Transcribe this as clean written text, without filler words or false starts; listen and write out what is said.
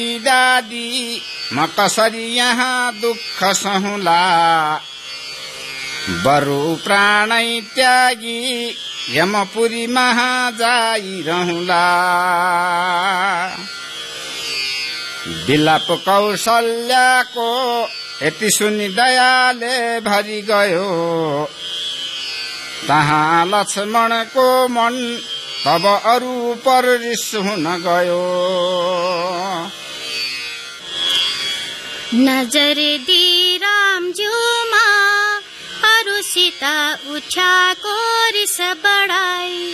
दादी म कसरी यहाँ दुःख सहुला, बरु प्राणै त्यागी यमपुरी महा जाइरहुला। विलाप कौशल्याको यति सुनि दयाले भरि गयो, तहाँ लक्ष्मणको मन तब अरू पर रिस हुन गयो। नजर दी रामज्यूमा अरू सीता उछाको रिस बढाई,